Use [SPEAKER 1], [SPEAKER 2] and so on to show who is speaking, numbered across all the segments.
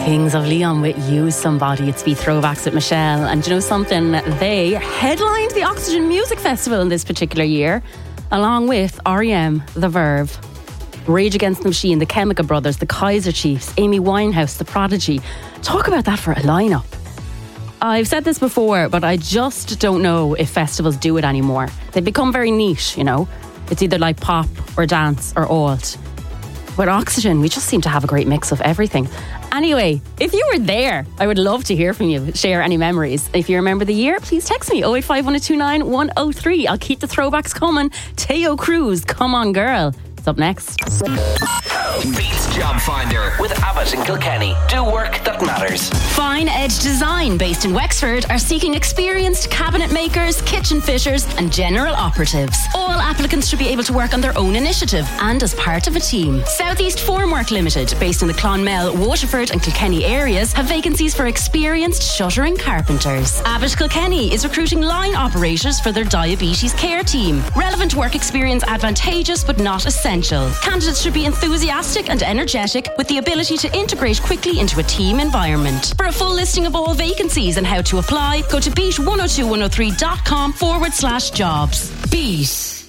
[SPEAKER 1] Kings of Leon with Use Somebody. It's Be Throwbacks with Michelle. And you know something? They headlined the Oxygen Music Festival in this particular year, along with R.E.M., The Verve, Rage Against the Machine, the Chemical Brothers, the Kaiser Chiefs, Amy Winehouse, The Prodigy. Talk about that for a lineup. I've said this before, but I just don't know if festivals do it anymore. They've become very niche, you know. It's either like pop or dance or alt. With Oxygen, we just seem to have a great mix of everything. Anyway, if you were there, I would love to hear from you. Share any memories. If you remember the year, please text me 085 1029 103. I'll keep the throwbacks coming. Teo Cruz, Come On Girl. It's up next.
[SPEAKER 2] Beats Job Finder with Abbott and Kilkenny. Do work that matters.
[SPEAKER 3] Fine Edge Design, based in Wexford, are seeking experienced cabinet makers, kitchen fitters and general operatives. All applicants should be able to work on their own initiative and as part of a team. Southeast Formwork Limited, based in the Clonmel, Waterford and Kilkenny areas, have vacancies for experienced shuttering carpenters. Abbott Kilkenny is recruiting line operators for their diabetes care team. Relevant work experience advantageous but not essential. Candidates should be enthusiastic and energetic with the ability to integrate quickly into a team environment. For a full listing of all vacancies and how to apply, go to beat102103.com/jobs. Beat.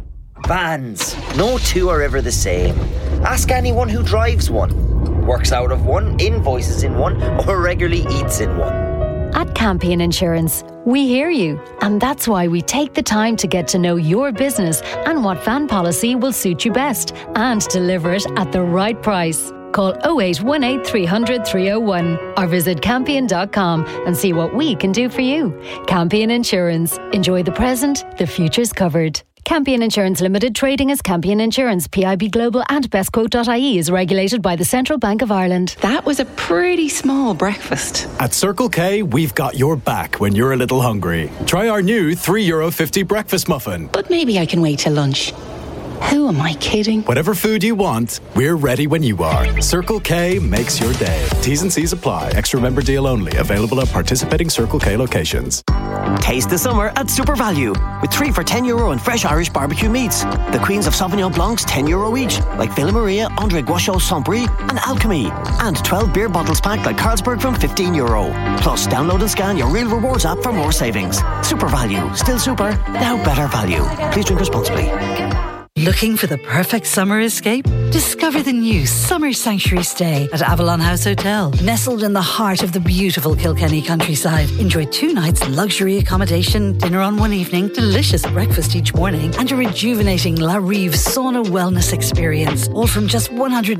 [SPEAKER 4] Vans. No two are ever the same. Ask anyone who drives one, works out of one, invoices in one, or regularly eats in one.
[SPEAKER 5] At Campion Insurance, we hear you, and that's why we take the time to get to know your business and what van policy will suit you best and deliver it at the right price. Call 0818 300 301 or visit campion.com and see what we can do for you. Campion Insurance. Enjoy the present, the future's covered. Campion Insurance Limited, trading as Campion Insurance, PIB Global and bestquote.ie is regulated by the Central Bank of Ireland.
[SPEAKER 6] That was a pretty small breakfast.
[SPEAKER 7] At Circle K, we've got your back when you're a little hungry. Try our new €3.50 breakfast muffin.
[SPEAKER 6] But maybe I can wait till lunch. Who am I kidding?
[SPEAKER 7] Whatever food you want, we're ready when you are. Circle K makes your day. T's and C's apply. Extra member deal only. Available at participating Circle K locations.
[SPEAKER 8] Taste the summer at Super Value with 3 for €10 and fresh Irish barbecue meats. The Queens of Sauvignon Blancs €10 each, like Villa Maria, André Guachot, Saint-Brie and Alchemy. And 12 beer bottles packed like Carlsberg from €15. Plus, download and scan your Real Rewards app for more savings. Super Value. Still super, now better value. Please drink responsibly.
[SPEAKER 9] Looking for the perfect summer escape? Discover the new Summer Sanctuary Stay at Avalon House Hotel. Nestled in the heart of the beautiful Kilkenny countryside. Enjoy 2 nights luxury accommodation, dinner on one evening, delicious breakfast each morning, and a rejuvenating La Rive sauna wellness experience. All from just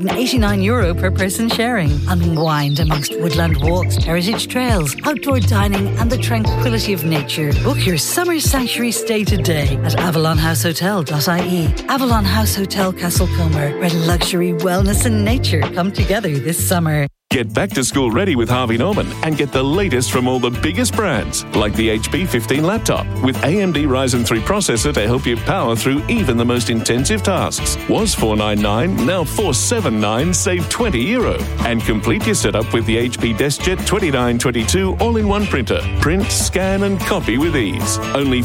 [SPEAKER 9] €189 per person sharing. Unwind amongst woodland walks, heritage trails, outdoor dining, and the tranquility of nature. Book your Summer Sanctuary Stay today at avalonhousehotel.ie. Avalon House Hotel Castlecomer, where luxury, wellness and nature come together this summer.
[SPEAKER 10] Get back to school ready with Harvey Norman and get the latest from all the biggest brands, like the HP 15 laptop with AMD Ryzen 3 processor to help you power through even the most intensive tasks. Was $499, now $479, save €20. And complete your setup with the HP DeskJet 2922 all-in-one printer. Print, scan and copy with ease. Only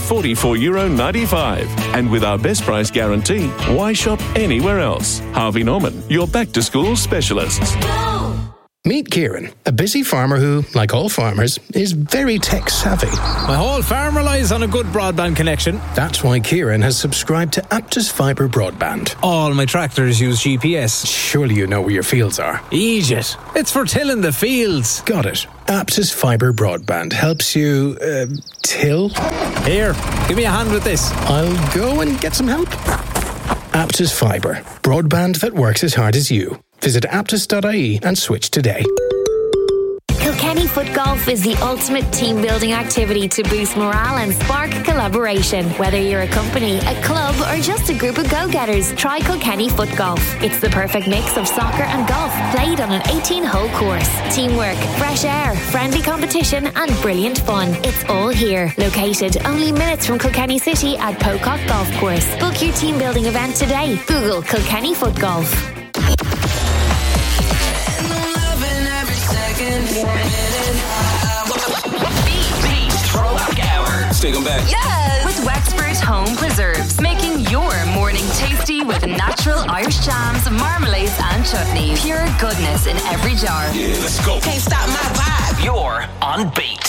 [SPEAKER 10] €44.95. And with our best price guarantee, why shop anywhere else? Harvey Norman, your back-to-school specialists.
[SPEAKER 11] Meet Kieran, a busy farmer who, like all farmers, is very tech-savvy.
[SPEAKER 12] My whole farm relies on a good broadband connection.
[SPEAKER 11] That's why Kieran has subscribed to Aptus Fibre Broadband.
[SPEAKER 12] All my tractors use GPS.
[SPEAKER 11] Surely you know where your fields are.
[SPEAKER 12] Egypt. It's for tilling the fields.
[SPEAKER 11] Got it. Aptus Fibre Broadband helps you, till?
[SPEAKER 12] Here, give me a hand with this.
[SPEAKER 11] I'll go and get some help. Aptus Fibre. Broadband that works as hard as you. Visit aptus.ie and switch today.
[SPEAKER 13] Kilkenny Foot Golf is the ultimate team building activity to boost morale and spark collaboration. Whether you're a company, a club or just a group of go-getters, try Kilkenny Foot Golf. It's the perfect mix of soccer and golf played on an 18-hole course. Teamwork, fresh air, friendly competition and brilliant fun. It's all here. Located only minutes from Kilkenny City at Pocock Golf Course. Book your team building event today. Google Kilkenny Foot Golf.
[SPEAKER 2] Throwback Hour.
[SPEAKER 3] Stick 'em back. Yes! With Wexford Home Preserves, making your morning tasty with natural Irish jams, marmalades and chutneys. Pure goodness in every jar.
[SPEAKER 2] Yeah, let's go.
[SPEAKER 3] Can't stop my vibe.
[SPEAKER 2] You're on beat.